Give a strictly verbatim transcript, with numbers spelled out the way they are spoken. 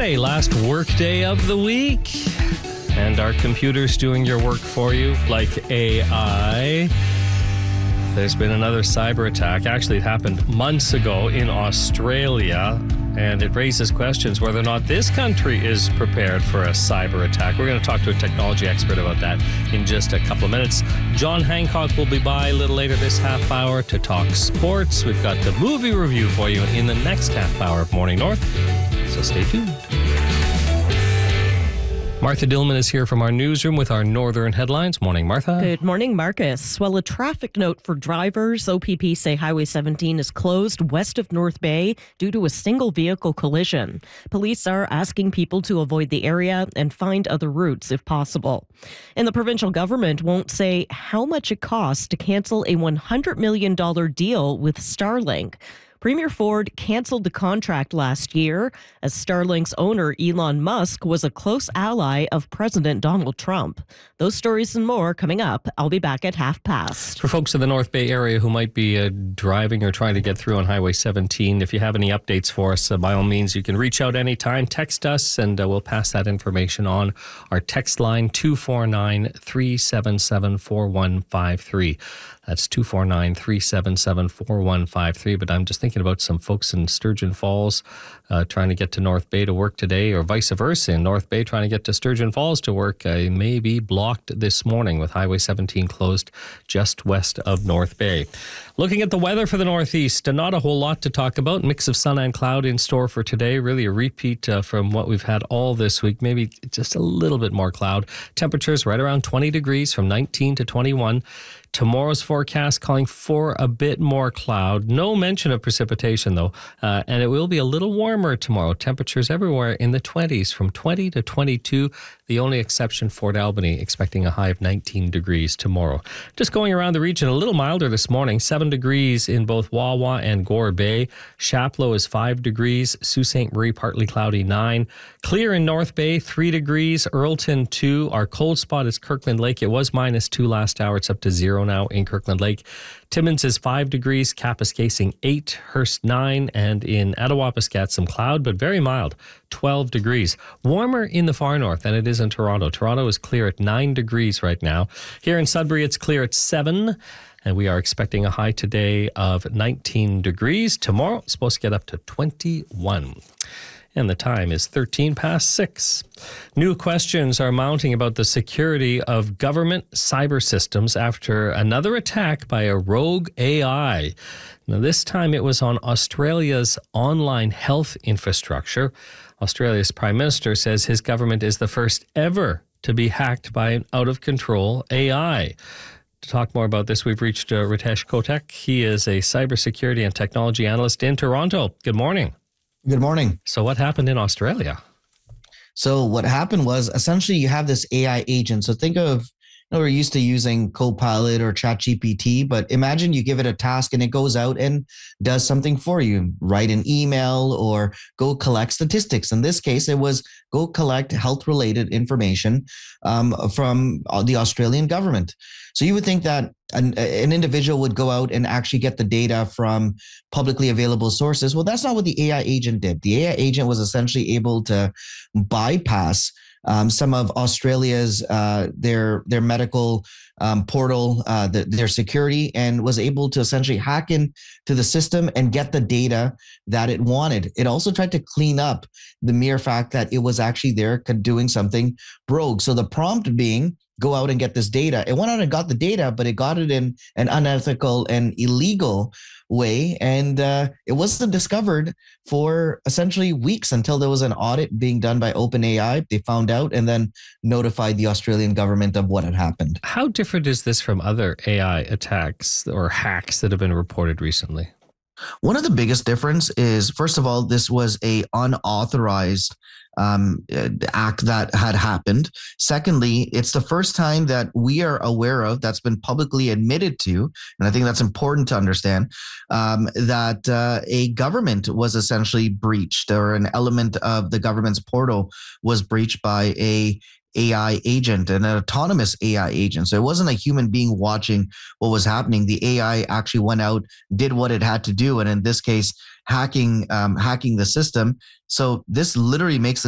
Friday, last work day of the week. And our computers doing your work for you, like A I. There's been another cyber attack. Actually, it happened months ago in Australia. And it raises questions whether or not this country is prepared for a cyber attack. We're going to talk to a technology expert about that in just a couple of minutes. John Hancock will be by a little later this half hour to talk sports. We've got the movie review for you in the next half hour of Morning North. So stay tuned. Martha Dillman is here from our newsroom with our Northern headlines. Morning, Martha. Good morning, Marcus. Well, a traffic note for drivers. O P P say Highway seventeen is closed west of North Bay due to a single vehicle collision. Police are asking people to avoid the area and find other routes if possible. And the provincial government won't say how much it costs to cancel a one hundred million dollars deal with Starlink. Premier Ford canceled the contract last year as Starlink's owner Elon Musk was a close ally of President Donald Trump. Those stories and more coming up. I'll be back at half past. For folks in the North Bay area who might be uh, driving or trying to get through on Highway seventeen, if you have any updates for us, uh, by all means, you can reach out anytime, text us, and uh, we'll pass that information on. Our text line, two four nine, three seven seven, four one five three. That's two four nine, three seven seven, four one five three. But I'm just thinking about some folks in Sturgeon Falls uh, trying to get to North Bay to work today, or vice versa, in North Bay trying to get to Sturgeon Falls to work. Uh, may be blocked this morning with Highway seventeen closed just west of North Bay. Looking at the weather for the Northeast, uh, not a whole lot to talk about. Mix of sun and cloud in store for today. Really a repeat uh, from what we've had all this week. Maybe just a little bit more cloud. Temperatures right around twenty degrees from nineteen to twenty-one. Tomorrow's forecast calling for a bit more cloud. No mention of precipitation, though. Uh, and it will be a little warmer tomorrow. Temperatures everywhere in the twenties, from twenty to twenty-two. The only exception, Fort Albany, expecting a high of nineteen degrees tomorrow. Just going around the region, a little milder this morning. seven degrees in both Wawa and Gore Bay. Chapleau is five degrees. Sault Ste. Marie, partly cloudy, nine. Clear in North Bay, three degrees. Earlton, two. Our cold spot is Kirkland Lake. It was minus two last hour. It's up to zero now in Kirkland Lake. Timmins is five degrees, Kapuskasing eight, Hearst nine, and in Attawapiskat some cloud, but very mild, twelve degrees. Warmer in the far north than it is in Toronto. Toronto is clear at nine degrees right now. Here in Sudbury, it's clear at seven, and we are expecting a high today of nineteen degrees. Tomorrow, it's supposed to get up to twenty-one. And the time is thirteen past six. New questions are mounting about the security of government cyber systems after another attack by a rogue A I. Now, this time it was on Australia's online health infrastructure. Australia's Prime Minister says his government is the first ever to be hacked by an out-of-control A I. To talk more about this, we've reached uh, Ritesh Kotek. He is a cybersecurity and technology analyst in Toronto. Good morning. Good morning. So what happened in Australia? So what happened was essentially you have this A I agent. So think of, you know, we're used to using Copilot or ChatGPT, but imagine you give it a task and it goes out and does something for you. Write an email or go collect statistics. In this case, it was go collect health-related information um, from the Australian government. So you would think that an, an individual would go out and actually get the data from publicly available sources. Well, that's not what the A I agent did. The A I agent was essentially able to bypass um, some of Australia's uh, their their medical um, portal, uh, the, their security, and was able to essentially hack into the system and get the data that it wanted. It also tried to clean up the mere fact that it was actually there doing something rogue. So the prompt being, go out and get this data. It went out and got the data, but it got it in an unethical and illegal way. And uh, it wasn't discovered for essentially weeks until there was an audit being done by OpenAI. They found out and then notified the Australian government of what had happened. How different is this from other A I attacks or hacks that have been reported recently? One of the biggest difference is, first of all, this was a unauthorized um, act that had happened. Secondly, it's the first time that we are aware of that's been publicly admitted to, and I think that's important to understand, um, that uh, a government was essentially breached, or an element of the government's portal was breached by a A I agent, and an autonomous A I agent. So it wasn't a human being watching what was happening. The A I actually went out, did what it had to do, and in this case, hacking um, hacking the system. So this literally makes